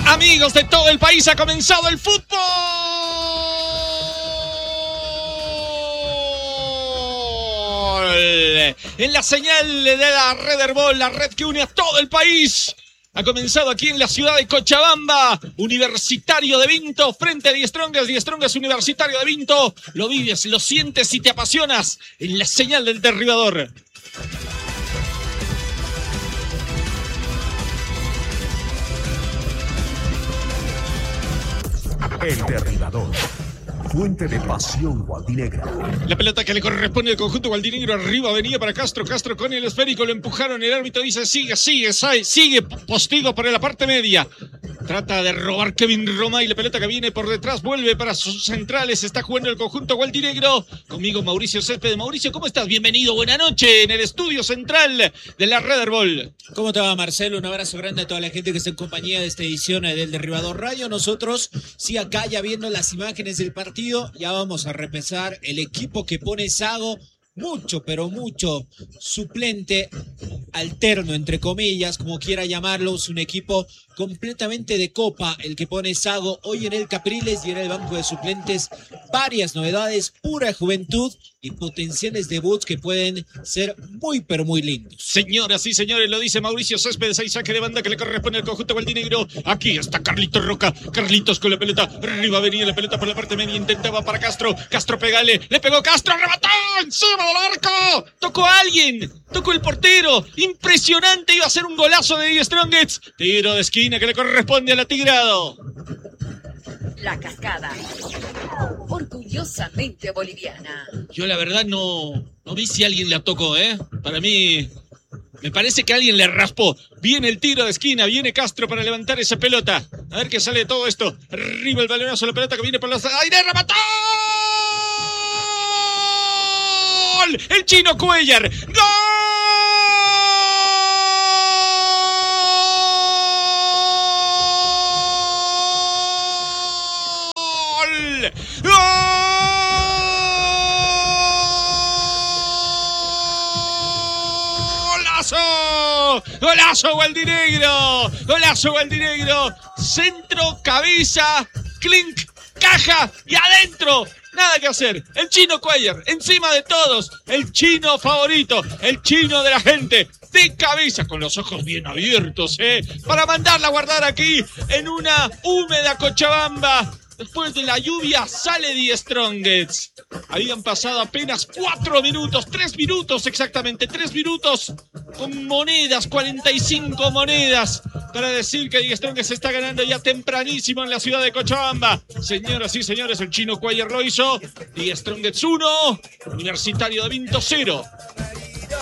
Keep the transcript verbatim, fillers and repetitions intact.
Amigos de todo el país, ha comenzado el fútbol. En la señal de la Red Herbol, la red que une a todo el país. Ha comenzado aquí en la ciudad de Cochabamba. Universitario de Vinto frente a Die Strongest. Die Strongest Universitario de Vinto. Lo vives, lo sientes y te apasionas en la señal del derribador. El derribador. Fuente de pasión gualdinegra. La pelota que le corresponde al conjunto gualdinegro. Arriba venía para Castro. Castro con el esférico. Lo empujaron. El árbitro dice sigue, sigue, sigue, sigue. Postigo por la parte media. Trata de robar Kevin Roma y la pelota que viene por detrás vuelve para sus centrales. Está jugando el conjunto gualdinegro. Conmigo Mauricio Céspedes. Mauricio, ¿cómo estás? Bienvenido, buena noche en el estudio central de la Red Herbol. ¿Cómo te va, Marcelo? Un abrazo grande a toda la gente que está en compañía de esta edición del Derribador Radio. Nosotros, sí, acá ya viendo las imágenes del partido, ya vamos a repasar el equipo que pone Sago. Mucho, pero mucho suplente, alterno, entre comillas, como quiera llamarlo. Es un equipo completamente de copa el que pone Sago hoy en el Capriles y en el banco de suplentes. Varias novedades, pura juventud y potenciales debuts que pueden ser muy, pero muy lindos. Señoras y señores, lo dice Mauricio Céspedes. Hay saque de banda que le corresponde al conjunto gualdinegro. Aquí está Carlitos Roca. Carlitos con la pelota. Arriba venía la pelota por la parte media. Intentaba para Castro. Castro pegale. Le pegó Castro. ¡Remató! ¡Encima del arco! Tocó a alguien. Tocó el portero. Impresionante. Iba a ser un golazo de Die Strongest. Tiro de esquina que le corresponde al atigrado. La Cascada, orgullosamente boliviana. Yo la verdad no, no vi si alguien la tocó, ¿eh? Para mí, me parece que alguien le raspó. Viene el tiro de esquina, viene Castro para levantar esa pelota. A ver qué sale de todo esto. Arriba el balonazo, la pelota que viene por los aires. ¡Remató! ¡Gol! El Chino Cuellar. ¡Gol! ¡Golazo! ¡Golazo gualdinegro! ¡Golazo gualdinegro! Centro, cabeza, clink, caja y adentro. Nada que hacer. El Chino Cuellar, encima de todos. El chino favorito, el chino de la gente. De cabeza, con los ojos bien abiertos, ¿eh? Para mandarla a guardar aquí en una húmeda Cochabamba. Después de la lluvia sale Die Strongest. Habían pasado apenas cuatro minutos, tres minutos exactamente, tres minutos con monedas, cuarenta y cinco monedas para decir que Die Strongest está ganando ya tempranísimo en la ciudad de Cochabamba. Señoras y señores, el Chino Cuellar lo hizo. Die Strongest uno, Universitario de Vinto cero.